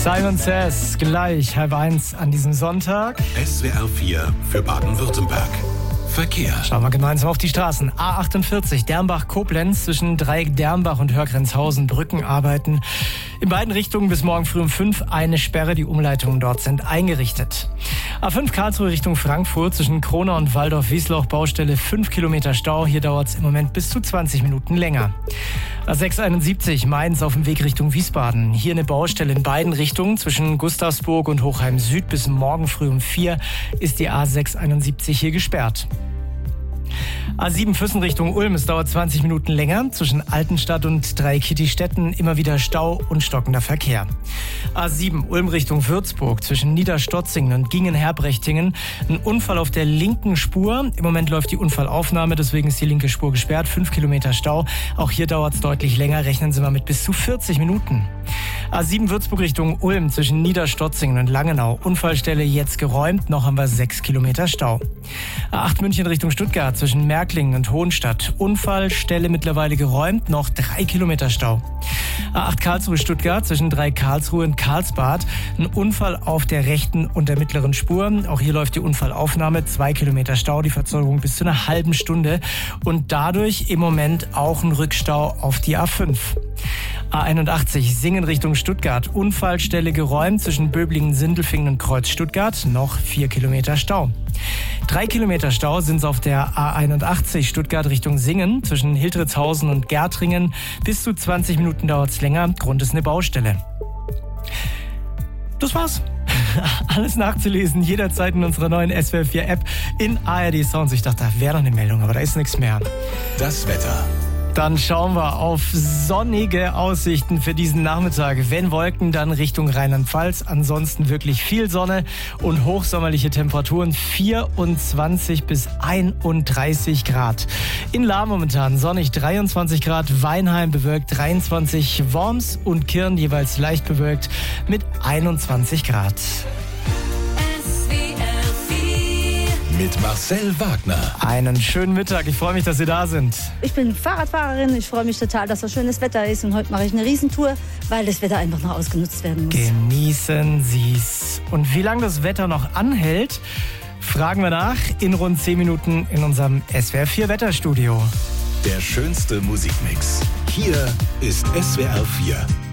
Simon Says, gleich 12:30 an diesem Sonntag. SWR 4 für Baden-Württemberg. Verkehr. Schauen wir gemeinsam auf die Straßen. A48 Dermbach-Koblenz zwischen Dreieck-Dermbach und Hörgrenzhausen Brückenarbeiten. In beiden Richtungen bis morgen früh um 5 eine Sperre. Die Umleitungen dort sind eingerichtet. A5 Karlsruhe Richtung Frankfurt zwischen Kronau und Waldorf-Wiesloch Baustelle 5 Kilometer Stau. Hier dauert es im Moment bis zu 20 Minuten länger. A671 Mainz auf dem Weg Richtung Wiesbaden. Hier eine Baustelle in beiden Richtungen. Zwischen Gustavsburg und Hochheim Süd bis morgen früh um 4 ist die A671 hier gesperrt. A7 Füssen Richtung Ulm, es dauert 20 Minuten länger. Zwischen Altenstadt und Dreieck-Kittistetten immer wieder Stau und stockender Verkehr. A7 Ulm Richtung Würzburg, zwischen Niederstotzingen und Gingen-Herbrechtingen. Ein Unfall auf der linken Spur. Im Moment läuft die Unfallaufnahme, deswegen ist die linke Spur gesperrt. 5 Kilometer Stau. Auch hier dauert es deutlich länger, rechnen Sie mal mit bis zu 40 Minuten. A7 Würzburg Richtung Ulm, zwischen Niederstotzingen und Langenau. Unfallstelle jetzt geräumt, noch haben wir 6 Kilometer Stau. A8 München Richtung Stuttgart, zwischen Märklingen und Hohenstadt. Unfallstelle mittlerweile geräumt, noch 3 Kilometer Stau. A8 Karlsruhe Stuttgart, zwischen Karlsruhe und Karlsbad. Ein Unfall auf der rechten und der mittleren Spur. Auch hier läuft die Unfallaufnahme, 2 Kilometer Stau, die Verzögerung bis zu einer halben Stunde. Und dadurch im Moment auch ein Rückstau auf die A5. A81 Singen Richtung Stuttgart. Unfallstelle geräumt zwischen Böblingen-Sindelfingen und Kreuz Stuttgart. Noch 4 Kilometer Stau. 3 Kilometer Stau sind es auf der A81 Stuttgart Richtung Singen. Zwischen Hiltritzhausen und Gärtringen. Bis zu 20 Minuten dauert es länger. Grund ist eine Baustelle. Das war's. Alles nachzulesen, jederzeit in unserer neuen SWR 4 App in ARD Sounds. Ich dachte, da wäre noch eine Meldung, aber da ist nichts mehr. Das Wetter. Dann schauen wir auf sonnige Aussichten für diesen Nachmittag. Wenn Wolken, dann Richtung Rheinland-Pfalz. Ansonsten wirklich viel Sonne und hochsommerliche Temperaturen 24 bis 31 Grad. In Lahr momentan sonnig 23 Grad, Weinheim bewölkt 23, Worms und Kirn jeweils leicht bewölkt mit 21 Grad. Mit Marcel Wagner. Einen schönen Mittag. Ich freue mich, dass Sie da sind. Ich bin Fahrradfahrerin. Ich freue mich total, dass so schönes Wetter ist. Und heute mache ich eine Riesentour, weil das Wetter einfach noch ausgenutzt werden muss. Genießen Sie's. Und wie lange das Wetter noch anhält, fragen wir nach in rund 10 Minuten in unserem SWR 4 Wetterstudio. Der schönste Musikmix. Hier ist SWR 4.